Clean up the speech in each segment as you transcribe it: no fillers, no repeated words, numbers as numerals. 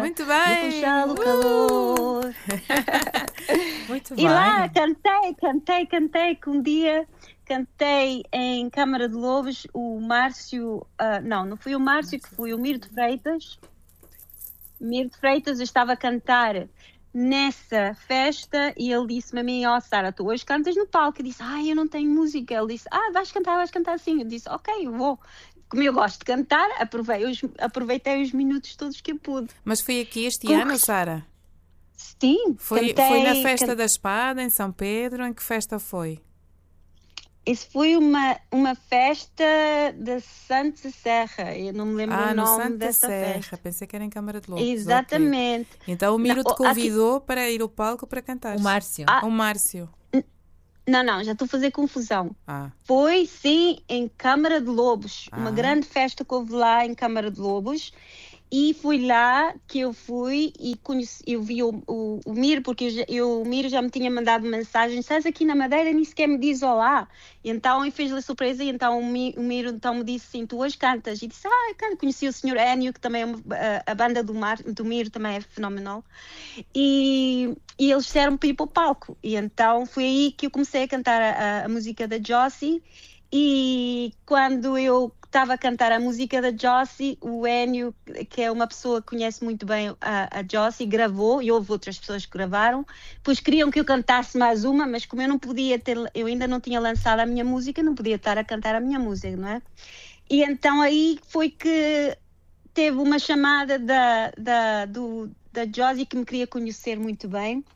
Muito no bem! Funchal o calor. Muito E bem! lá cantei que um dia cantei em Câmara de Lobos o Márcio, não foi o Márcio, que foi o Miro de Freitas. Miro de Freitas estava a cantar nessa festa e ele disse-me a mim: Sara, tu hoje cantas no palco. Eu disse: eu não tenho música. Ele disse: vais cantar sim. Eu disse: ok, eu vou. Como eu gosto de cantar, aproveitei os minutos todos que eu pude. Mas foi aqui este ano, Sara? Sim, Foi na Festa da Espada, em São Pedro? Em que festa foi? Isso foi uma festa da Santa Serra. Eu não me lembro o No nome Santa dessa Serra. festa. Pensei que era em Câmara de Lobos. Exatamente. Okay. Então o Miro te convidou para ir ao palco para cantar. O Márcio. O Márcio. Não, já estou a fazer confusão. Ah. Foi, sim, em Câmara de Lobos. Ah. Uma grande festa que houve lá em Câmara de Lobos. E foi lá que eu fui e eu vi o Miro, porque o Miro já me tinha mandado mensagem: estás aqui na Madeira, nem sequer me diz olá. E então eu fiz-lhe a surpresa e então o Miro então me disse assim: tu hoje cantas? E disse: eu conheci o Sr. Énio, que também é a banda do Miro também é fenomenal. E eles disseram para ir para o palco. E então foi aí que eu comecei a cantar a música da Josie. E quando eu estava a cantar a música da Josie, o Énio, que é uma pessoa que conhece muito bem a Josie, gravou, e houve outras pessoas que gravaram. Depois queriam que eu cantasse mais uma, mas como eu ainda não tinha lançado a minha música, não podia estar a cantar a minha música, não é? E então aí foi que teve uma chamada da Josie, que me queria conhecer muito bem.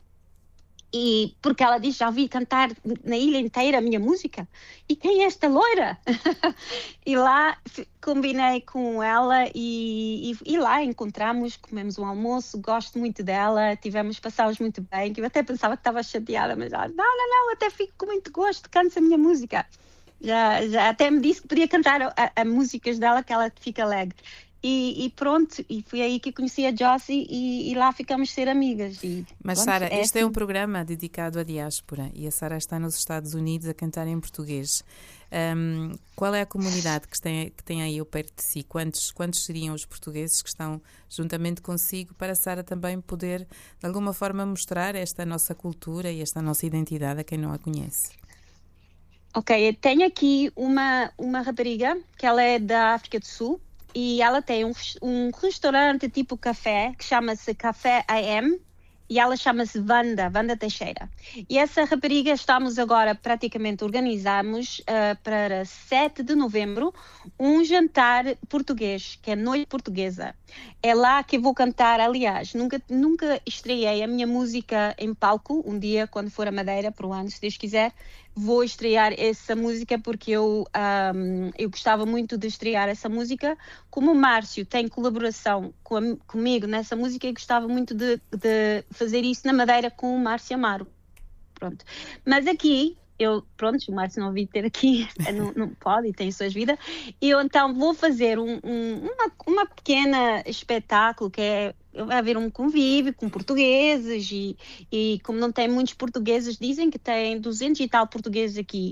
E porque ela disse: já ouvi cantar na ilha inteira a minha música, e quem é esta loira? E lá combinei com ela e lá encontramos, comemos um almoço. Gosto muito dela, passámos muito bem, que eu até pensava que estava chateada, mas ela: não, até fico com muito gosto, canta a minha música. Já até me disse que podia cantar a músicas dela, que ela fica alegre. E pronto, e foi aí que conheci a Josie e lá ficamos ser amigas. Mas Sara, este é um programa dedicado à diáspora e a Sara está nos Estados Unidos a cantar em português. Qual é a comunidade que tem aí ao perto de si? Quantos seriam os portugueses que estão juntamente consigo, para a Sara também poder de alguma forma mostrar esta nossa cultura e esta nossa identidade a quem não a conhece? Ok, eu tenho aqui uma rapariga que ela é da África do Sul. E ela tem um restaurante tipo café, que chama-se Café AM, e ela chama-se Wanda Teixeira. E essa rapariga estamos agora praticamente organizamos para 7 de novembro um jantar português, que é Noite Portuguesa. É lá que eu vou cantar. Aliás, nunca estreiei a minha música em palco. Um dia, quando for a Madeira, para o ano, se Deus quiser, vou estrear essa música, porque eu gostava muito de estrear essa música. Como o Márcio tem colaboração comigo nessa música, eu gostava muito de fazer isso na Madeira com o Márcio Amaro. Pronto. Mas aqui, o Márcio não vi ter aqui, não pode e tem suas vidas. E eu então vou fazer uma pequena espetáculo, que vai haver um convívio com portugueses e como não tem muitos portugueses, dizem que tem 200 e tal portugueses aqui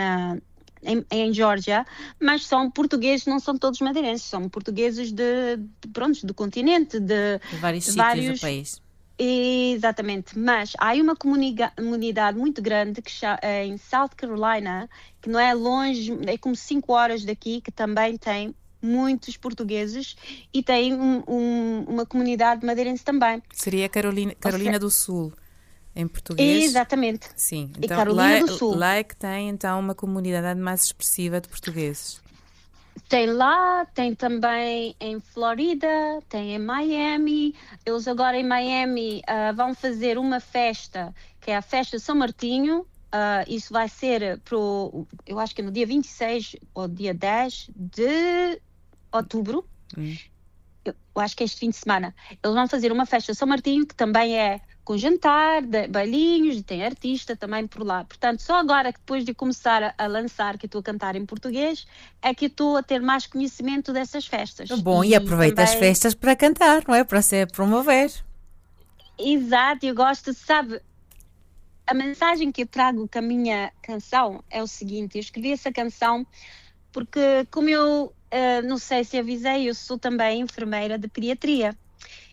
em Geórgia, mas são portugueses, não são todos madeirenses, são portugueses do continente, de vários sítios do país. Exatamente, mas há uma comunidade muito grande em South Carolina, que não é longe, é como 5 horas daqui, que também tem muitos portugueses e tem uma comunidade madeirense também. Seria Carolina do Sul, em português? Exatamente. Sim, então Carolina do Sul. Lá é que tem então uma comunidade mais expressiva de portugueses. Tem lá, tem também em Florida, tem em Miami. Eles agora em Miami vão fazer uma festa, que é a Festa São Martinho. Isso vai ser eu acho que no dia 26 ou dia 10 de outubro. Eu acho que é este fim de semana. Eles vão fazer uma festa São Martinho, que também é com jantar, bailinhos, e tem artista também por lá. Portanto, só agora que depois de começar a lançar, que eu estou a cantar em português, é que eu estou a ter mais conhecimento dessas festas. Bom, e aproveita também as festas para cantar, não é? Para se promover. Exato, eu gosto, sabe, a mensagem que eu trago com a minha canção é o seguinte: eu escrevi essa canção porque, como eu não sei se avisei, eu sou também enfermeira de pediatria.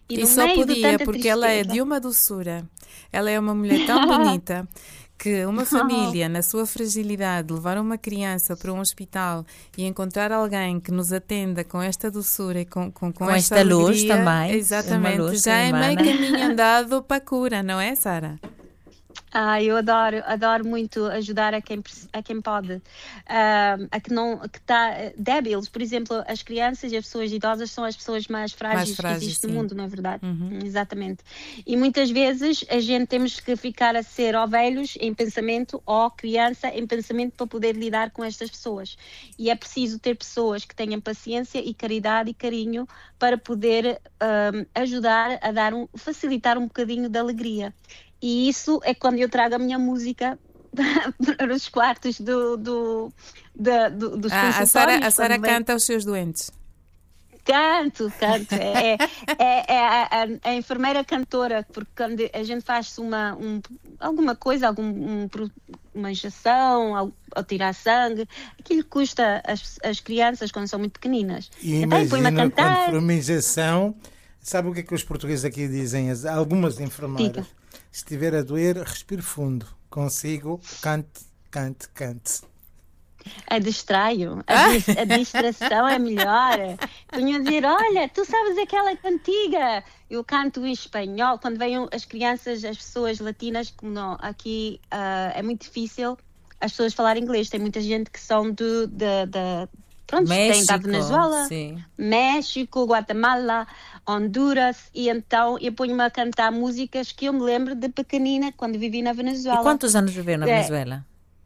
E E no só meio de podia, tanta porque ela é tristeza. de uma doçura. Ela é uma mulher tão bonita que uma família, na sua fragilidade, levar uma criança para um hospital e encontrar alguém que nos atenda com esta doçura e com esta esta luz alegria, também, uma exatamente, luz já que é meio emana. caminho andado para a cura, não é, Sara? Eu adoro muito ajudar a quem pode, a que não, que está débiles. Por exemplo, as crianças e as pessoas idosas são as pessoas mais frágeis que existem no sim. mundo, não é verdade? Exatamente. E muitas vezes a gente temos que ficar a ser ou velhos em pensamento ou criança em pensamento para poder lidar com estas pessoas. E é preciso ter pessoas que tenham paciência e caridade e carinho para poder ajudar a facilitar um bocadinho de alegria. E isso é quando eu trago a minha música para os quartos dos consultórios. A Sara canta aos seus doentes. Canto. É a enfermeira cantora, porque quando a gente faz alguma coisa, uma injeção, ou tirar sangue, aquilo custa as crianças quando são muito pequeninas. E Então põe-me a imagina, cantar. quando for uma injeção, sabe o que é que os portugueses aqui dizem? Algumas enfermeiras. Diga. Se estiver a doer, respire fundo. Consigo, cante. Distraio. A distração é melhor. Venho a dizer, olha, tu sabes aquela cantiga. Eu canto em espanhol. Quando vêm as crianças, as pessoas latinas, como não, aqui é muito difícil as pessoas falarem inglês. Tem muita gente que são pronto, tem da Venezuela, sim. México, Guatemala, Honduras, e então eu ponho-me a cantar músicas que eu me lembro de pequenina, quando vivi na Venezuela. E quantos anos viveu na Venezuela?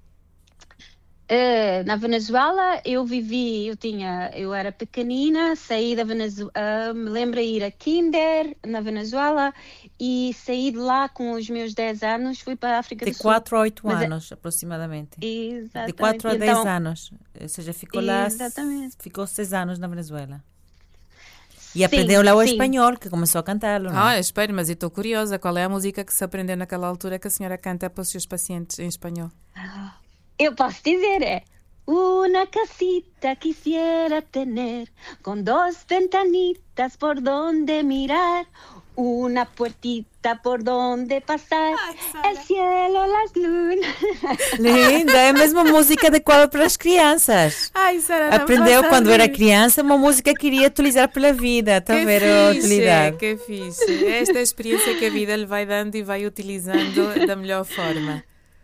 Na Venezuela eu era pequenina, saí da Venezuela, me lembro de ir a Kinder na Venezuela e saí de lá com os meus 10 anos, fui para a África do Sul. De 4 a 8 anos, aproximadamente. Exatamente. De 4 a 10 anos. Ou seja, ficou lá, Exatamente. ficou 6 anos na Venezuela. E aprendeu lá o espanhol, que começou a cantá-lo, não? Espere, mas eu estou curiosa. Qual é a música que se aprendeu naquela altura que a senhora canta para os seus pacientes em espanhol? Eu posso dizer, una casita quisiera tener, con 2 ventanitas por donde mirar, una puertita por donde pasar, el cielo, las lunas. Linda, é a mesma música adequada para as crianças. Ai, Sara, Aprendeu quando era criança uma música que iria utilizar pela vida. Está a ver a utilidade? Que fixe. Esta é a experiência que a vida lhe vai dando e vai utilizando da melhor forma.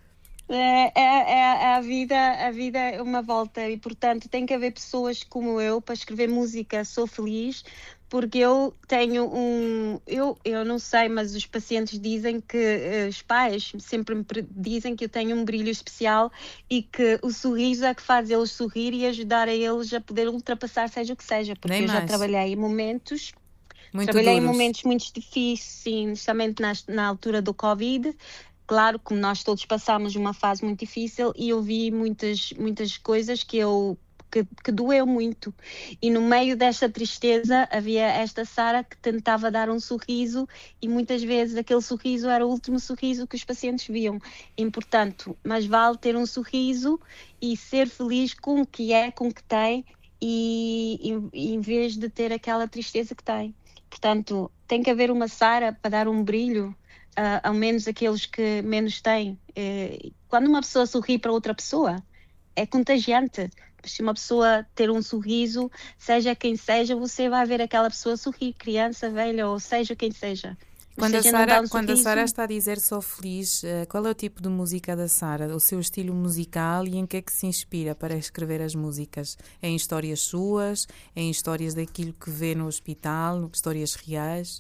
A vida é uma volta e, portanto, tem que haver pessoas como eu para escrever música. Sou feliz porque eu tenho eu não sei, mas os pacientes dizem que, os pais sempre me dizem que eu tenho um brilho especial e que o sorriso é que faz eles sorrir e ajudar a eles a poder ultrapassar seja o que seja, porque eu já trabalhei em momentos em momentos muito difíceis, sim, justamente na altura do Covid. Claro, como nós todos passamos uma fase muito difícil e eu vi muitas coisas que doeu muito. E no meio desta tristeza havia esta Sara que tentava dar um sorriso e muitas vezes aquele sorriso era o último sorriso que os pacientes viam. E, portanto, mais vale ter um sorriso e ser feliz com o que é, com o que tem e em vez de ter aquela tristeza que tem. Portanto, tem que haver uma Sara para dar um brilho ao menos aqueles que menos têm. Quando uma pessoa sorri para outra pessoa, é contagiante. Se uma pessoa ter um sorriso, seja quem seja, você vai ver aquela pessoa sorrir, criança, velha, ou seja quem seja. Quando a Sara está a dizer sou feliz, qual é o tipo de música da Sara? O seu estilo musical e em que é que se inspira para escrever as músicas? Em histórias suas? Em histórias daquilo que vê no hospital? Histórias reais?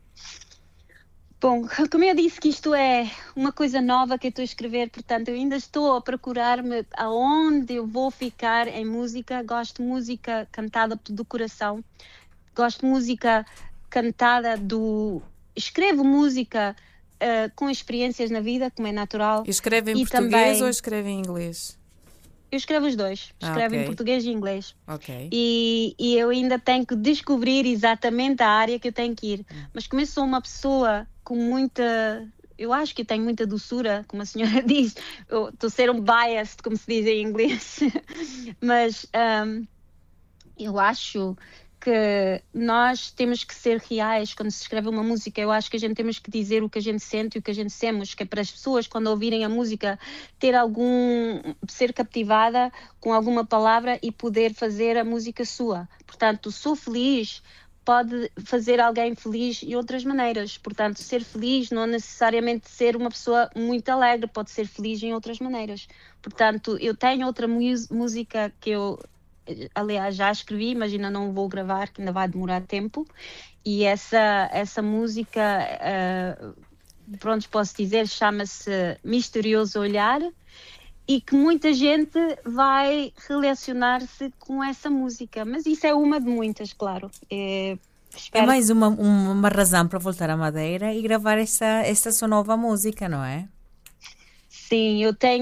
Bom, como eu disse que isto é uma coisa nova que eu estou a escrever, portanto eu ainda estou a procurar-me aonde eu vou ficar em música. Gosto de música cantada do coração, gosto de música cantada escrevo música com experiências na vida, como é natural. Escreve em português ou escreve em inglês? Eu escrevo os dois, escrevo okay. em português e inglês. Okay. E eu ainda tenho que descobrir exatamente a área que eu tenho que ir. Mas como eu sou uma pessoa com muita... Eu acho que eu tenho muita doçura, como a senhora diz. Eu estou a ser um biased, como se diz em inglês. Mas eu acho que nós temos que ser reais quando se escreve uma música. Eu acho que a gente temos que dizer o que a gente sente e o que a gente semos, que é para as pessoas, quando ouvirem a música, ser captivada com alguma palavra e poder fazer a música sua. Portanto, sou feliz pode fazer alguém feliz de outras maneiras. Portanto, ser feliz não é necessariamente ser uma pessoa muito alegre, pode ser feliz em outras maneiras. Portanto, eu tenho outra música que eu, aliás, já escrevi, mas ainda não vou gravar, que ainda vai demorar tempo. E essa música, pronto, posso dizer, chama-se Misterioso Olhar, e que muita gente vai relacionar-se com essa música. Mas isso é uma de muitas, claro. É mais uma razão para voltar à Madeira e gravar esta sua nova música, não é? Sim,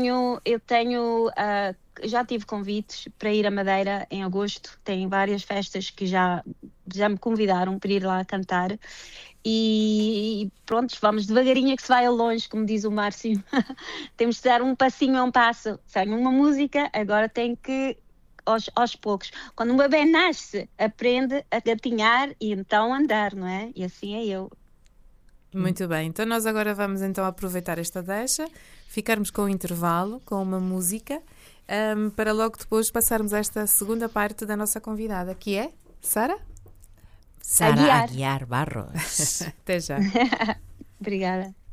já tive convites para ir à Madeira em agosto. Tem várias festas que já me convidaram para ir lá cantar. E pronto, vamos devagarinho que se vai a longe, como diz o Márcio. Temos de dar um passinho a um passo. Sabe, uma música agora tem que, aos poucos. Quando um bebê nasce, aprende a gatinhar e então andar, não é? E assim é eu. Muito bem, então nós agora vamos então aproveitar esta deixa, ficarmos com o intervalo, com uma música, para logo depois passarmos a esta segunda parte da nossa convidada, que é Sara? Sara Aguiar Barros. Até já. Obrigada.